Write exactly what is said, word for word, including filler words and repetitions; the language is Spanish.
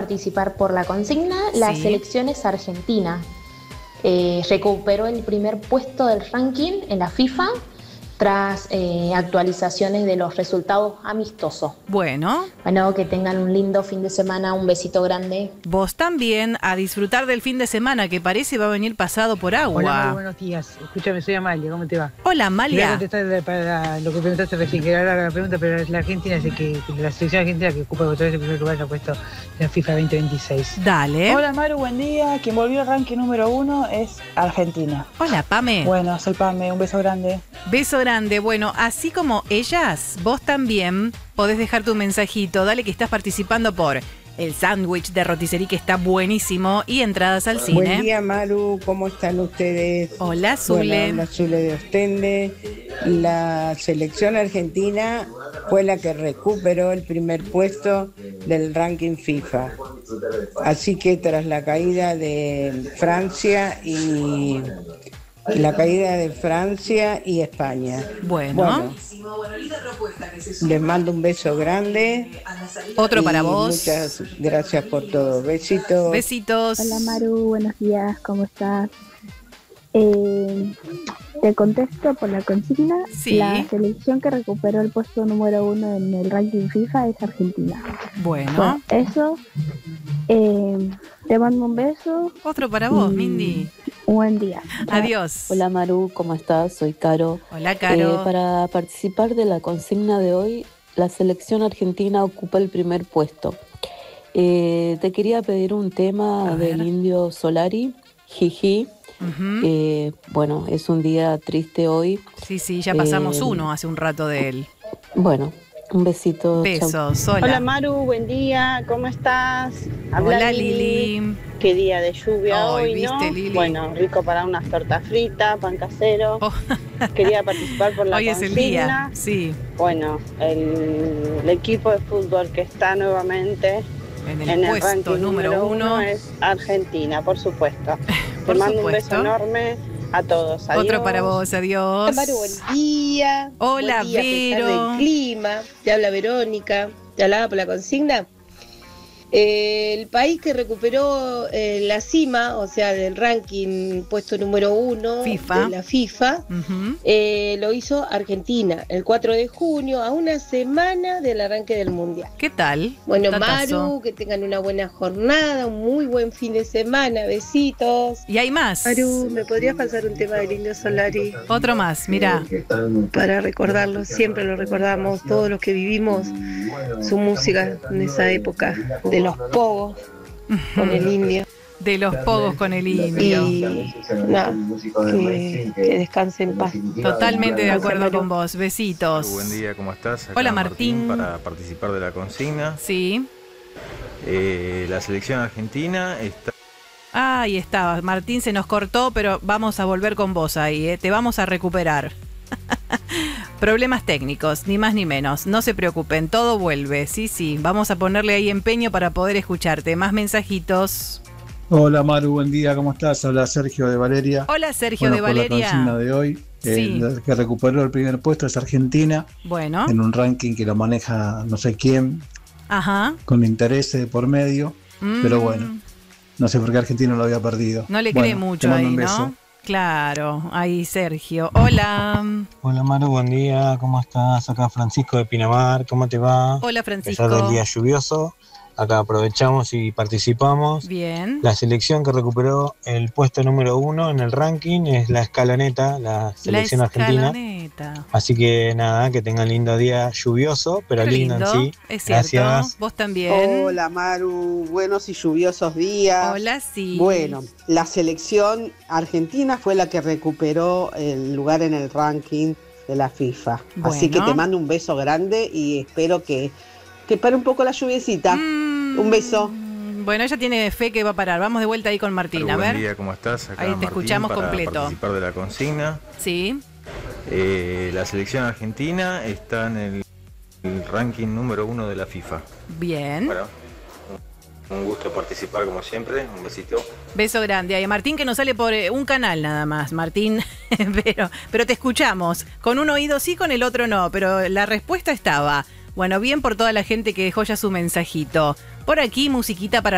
participar por la consigna. La Sí. selección es argentina. Eh, recuperó el primer puesto del ranking en la FIFA tras eh, actualizaciones de los resultados amistosos. Bueno, Bueno, que tengan un lindo fin de semana, un besito grande. vos también a disfrutar del fin de semana que parece va a venir pasado por agua. Hola, muy buenos días. Escúchame, soy Amalia, ¿cómo te va? Hola, Quería Amalia. contestar para lo que preguntaste recién, que era la pregunta, pero la Argentina es el que, la selección argentina que ocupa otra vez el primer lugar en la puesto en la FIFA veinte veintiséis. Dale. Hola Maru, buen día. Quien volvió al ranking número uno es Argentina. Hola, Pame. Bueno, soy Pame, un beso grande. Beso grande. Bueno, así como ellas, vos también podés dejar tu mensajito. Dale que estás participando por el sándwich de roticería que está buenísimo y entradas al cine. Buen día, Maru, ¿cómo están ustedes? Hola, Zule. Bueno, hola, Zule de Ostende. La selección argentina fue la que recuperó el primer puesto del ranking FIFA. Así que tras la caída de Francia y la caída de Francia y España. Bueno. Bueno, les mando un beso grande. Otro para y vos. Muchas gracias por todo. Besitos. Besitos. Hola Maru, buenos días, ¿cómo estás? Eh, te contesto por la consigna. Sí. La selección que recuperó el puesto número uno en el ranking FIFA es Argentina. Bueno. Bueno, eso. Eh, te mando un beso. Otro para vos, y Mindy. Un buen día. Adiós. Hola Maru, ¿cómo estás? Soy Caro. Hola, Caro. Eh, para participar de la consigna de hoy, la selección argentina ocupa el primer puesto. Eh, te quería pedir un tema del Indio Solari, Jiji. Uh-huh. Eh, bueno, es un día triste hoy. Sí, sí, ya pasamos Eh, uno hace un rato de él. Bueno, un besito. Besos, chau. hola. Hola Maru, buen día, ¿cómo estás? Habla Hola, Lili. Qué día de lluvia Ay, hoy, ¿viste, ¿no? Lili? Bueno, rico para unas tortas fritas, pan casero. Oh. Quería participar por la Hoy es consigna. el día, sí. Bueno, el, el equipo de fútbol que está nuevamente En el en el puesto ranking número número uno. uno es Argentina, por supuesto. Por Te mando supuesto. un beso enorme a todos. Adiós. Otro para vos, adiós. Hola Maru, buen día. Hola, Buen día, a pesar Vero. del clima. Te habla Verónica. Te hablaba por la consigna. Eh, el país que recuperó eh, la cima, o sea, del ranking puesto número uno FIFA. de la FIFA, Uh-huh. eh, lo hizo Argentina el cuatro de junio, a una semana del arranque del Mundial. ¿Qué tal? Bueno, Datazo. Maru, que tengan una buena jornada, un muy buen fin de semana, besitos. Y hay más. Maru, ¿me podrías pasar un tema del Indio Solari? Otro más, mirá. Para recordarlo, siempre lo recordamos, todos los que vivimos su música en esa época, de los pogos con el indio. De los pogos con el indio. Y nada, que, que descanse en paz. Totalmente de Gracias, acuerdo Maru. con vos. Besitos. Buen día, ¿cómo estás? Acá Hola, Martín. Para participar de la consigna. Sí. Eh, la selección argentina está... Ahí estaba. Martín se nos cortó, pero vamos a volver con vos ahí, ¿eh? Te vamos a recuperar. Problemas técnicos, ni más ni menos. No se preocupen, todo vuelve. Sí, sí, vamos a ponerle ahí empeño para poder escucharte. Más mensajitos. Hola Maru, buen día, ¿cómo estás? Habla Sergio de Valeria. Hola, Sergio Bueno, de por Valeria. la consigna de hoy, Sí. el que recuperó el primer puesto es Argentina, Bueno. en un ranking que lo maneja no sé quién, Ajá. con intereses de por medio, Mm. pero bueno, no sé por qué Argentina lo había perdido. No le Bueno, cree te mucho mando ahí, un beso. ¿no? Claro, ahí Sergio. Hola. Hola Maru, buen día, ¿cómo estás? Acá Francisco de Pinamar, ¿cómo te va? Hola, A Francisco. pesar del día lluvioso, acá aprovechamos y participamos. Bien. La selección que recuperó el puesto número uno en el ranking es la Escaloneta, la selección La argentina. escaloneta. Así que nada, que tengan lindo día lluvioso, pero Qué lindo, lindo, en sí. es cierto. Gracias. Vos también. Hola Maru, buenos y lluviosos días. Hola, sí. Bueno, la selección argentina fue la que recuperó el lugar en el ranking de la FIFA. Así Bueno. que te mando un beso grande y espero que, que pare un poco la lluviecita. Un beso. Bueno, ella tiene fe que va a parar. Vamos de vuelta ahí con Martín, a Buen ver. día, ¿cómo estás? Acá Ahí te Martín escuchamos para completo. participar de la consigna. Sí. Eh, la selección argentina está en el, el ranking número uno de la FIFA. Bien. Bueno, un gusto participar como siempre. Un besito. Beso grande. Ahí Martín, que nos sale por eh, un canal nada más, Martín. pero, pero te escuchamos. Con un oído sí, con el otro no. Pero la respuesta estaba. Bueno, bien por toda la gente que dejó ya su mensajito. Por aquí, musiquita para